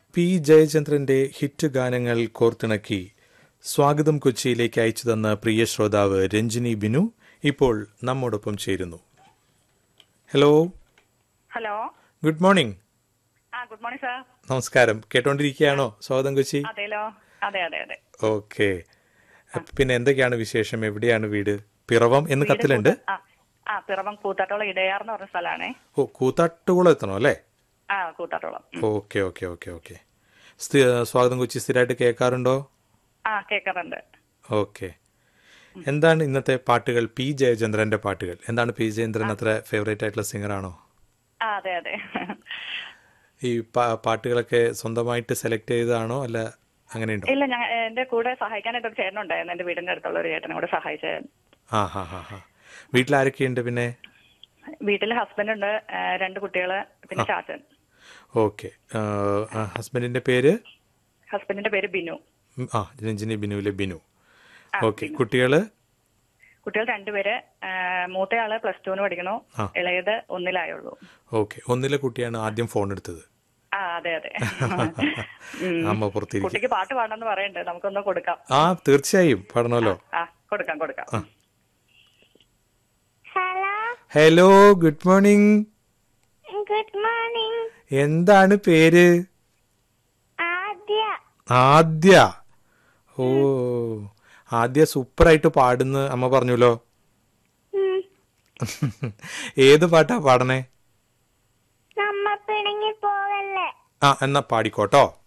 P ജയചന്ദ്രന്റെ hit ഗാനങ്ങൾ കോർത്തിണക്കി സ്വാഗതം കൊച്ചിയിലേക്ക് അയച്ചു തന്ന പ്രിയ ശ്രോതാവ് രഞ്ജിനി ബിനു ഇപ്പോൾ നമ്മോടൊപ്പം ചേരുന്നു. Hello. Hello, good morning. Good morning sir. നമസ്കാരം. കേട്ടോണ്ടിരിക്കുകയാണോ സ്വാഗതം കൊച്ചി? അതെല്ലോ. അതെ. ഓക്കെ. പിന്നെ എന്തൊക്കെയാണ് വിശേഷം? എവിടെയാണ് വീട്? പിറവം എന്ന് കത്തിലുണ്ട്. പിറവം കൂത്താട്ടോളം ഇടയാർ എന്ന് പറഞ്ഞ സ്ഥലമാണേ. ഓ, കൂത്താട്ടുകുളം എത്തണോ അല്ലേ? കൂത്താട്ടോളം. ഓക്കെ. സ്വാഗതം കൊച്ചി സ്ഥിരമായിട്ട് കേൾക്കാറുണ്ടോ? കേൾക്കാറുണ്ട്. ഓക്കെ. എന്താണ് ഇന്നത്തെ പാട്ടുകൾ? പി ജയചന്ദ്രന്റെ പാട്ടുകൾ എന്താണ്? പി ജയചന്ദ്രൻ അത്ര ഫേവറേറ്റ് ആയിട്ടുള്ള സിംഗർ ആണോ? അതെ. ഈ പാട്ടുകളൊക്കെ സ്വന്തമായിട്ട് സെലക്ട് ചെയ്തതാണോ അല്ല അങ്ങനെയുണ്ടോ? ഇല്ല, ഞാൻ എന്റെ കൂടെ സഹായിക്കാനായിട്ട് ഒരു ചേട്ടനുണ്ടായിരുന്നു. എന്റെ വീടിന്റെ അടുത്തുള്ള ഒരു ചേട്ടനെ കൂടെ സഹായിച്ചായിരുന്നു. വീട്ടിൽ ആരൊക്കെയുണ്ട്? പിന്നെ വീട്ടിൽ ഹസ്ബൻഡ് ഉണ്ട്, 2 കുട്ടികള്, പിന്നെ ചാച്ചൻ. ഓക്കെ. ഹസ്ബൻഡിന്റെ പേര്? ഹസ്ബൻഡിന്റെ പേര് ബിനു. രഞ്ജിനി ബിനുവിലെ ബിനു. ഓക്കെ. കുട്ടികൾ 2 പേര്. മൂത്തയാള് +2 പഠിക്കണു, ഇളയത് 1-ലായുള്ളൂ. ഓക്കെ. 1-ലെ കുട്ടിയാണ് ആദ്യം ഫോൺ എടുത്തത്. അതെ. അമ്മ പുറത്തിരിക്കും. കുട്ടിക്ക് പാട്ട് പാടണമെന്ന് പറയണ്ടേ, നമുക്കൊന്ന് കൊടുക്കാം. തീർച്ചയായും പാടണമല്ലോ. കൊടുക്കാം. Hello, good morning. Good morning. എന്താണ് പേര്? ആദ്യ. ഓ, ആദ്യ സൂപ്പറായിട്ട് പാടുന്ന അമ്മ പറഞ്ഞല്ലോ. ഏത് പാട്ടാ പാടണേ? നമ്മ പിണങ്ങി പോവല്ലേ. എന്നാ പാടിക്കോട്ടോ.